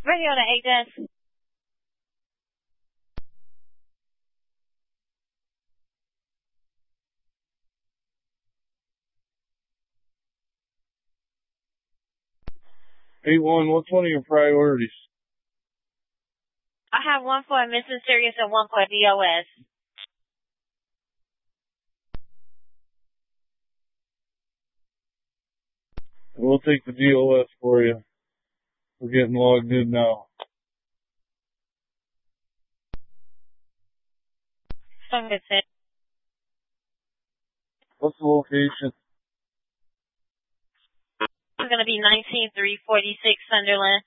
Radio to 8 desk. Hey, what's one of your priorities? I have one for Mrs. Sirius and one for DOS. We'll take the DOS for you. We're getting logged in now. What's the location? It's going to be 19346 Sunderland.